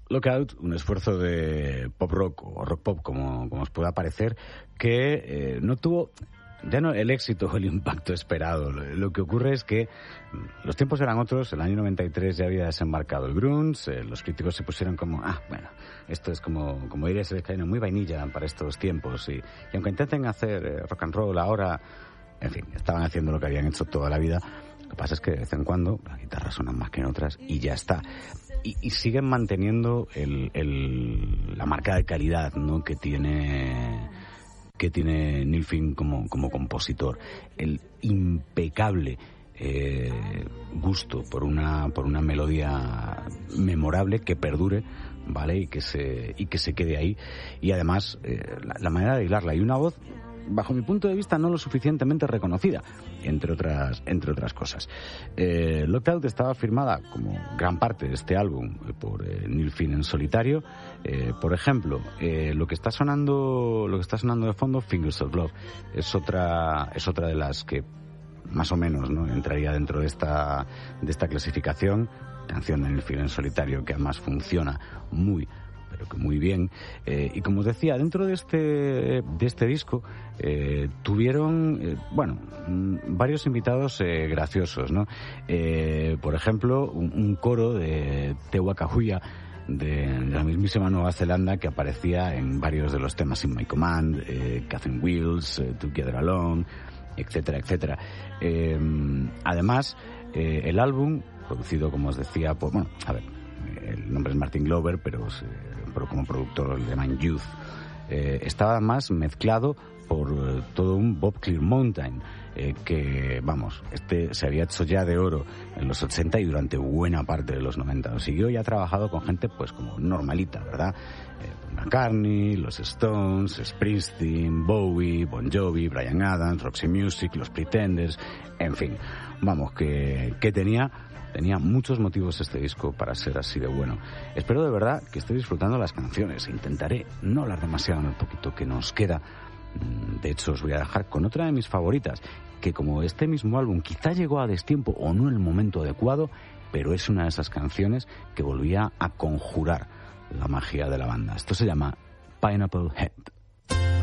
Lookout, un esfuerzo de pop rock o rock pop, como os pueda parecer, que no tuvo ya no el éxito o el impacto esperado. Lo que ocurre es que los tiempos eran otros. El año 93 ya había desembarcado el grunge. Los críticos se pusieron como, bueno, esto es como diría Selezcaino, muy vainilla para estos tiempos. Y aunque intenten hacer rock and roll ahora, en fin, estaban haciendo lo que habían hecho toda la vida. Lo que pasa es que de vez en cuando las guitarras suenan más que en otras y ya está. Y siguen manteniendo la marca de calidad, ¿no?, que tiene Neil Finn como compositor. El impecable gusto por una melodía memorable que perdure, ¿vale? Y que se quede ahí. Y además la manera de hilarla y una voz, bajo mi punto de vista, no lo suficientemente reconocida, entre otras cosas. Lookout estaba firmada, como gran parte de este álbum, por Neil Finn en solitario. Por ejemplo, lo que está sonando de fondo, Fingers of Love, es otra de las que más o menos, ¿no?, entraría dentro de esta clasificación. Canción de Neil Finn en solitario que además funciona pero que muy bien. Y como os decía, dentro de este disco tuvieron varios invitados graciosos, ¿no? Por ejemplo, un coro de Te Wakahuia de la mismísima Nueva Zelanda, que aparecía en varios de los temas In My Command, Catherine Wills, Together Alone, etcétera, etcétera. Además, el álbum, producido, como os decía, el nombre es Martin Glover, pero como productor le llaman Youth. Estaba más mezclado por todo un Bob Clearmountain, que, se había hecho ya de oro en los 80 y durante buena parte de los 90. Siguió y ha trabajado con gente pues como normalita, ¿verdad? McCartney, los Stones, Springsteen, Bowie, Bon Jovi, Bryan Adams, Roxy Music, los Pretenders, en fin, que tenía muchos motivos este disco para ser así de bueno. Espero de verdad que estéis disfrutando las canciones. Intentaré no hablar demasiado en el poquito que nos queda. De hecho, os voy a dejar con otra de mis favoritas, que como este mismo álbum quizá llegó a destiempo o no en el momento adecuado, pero es una de esas canciones que volvía a conjurar la magia de la banda. Esto se llama Pineapple Head.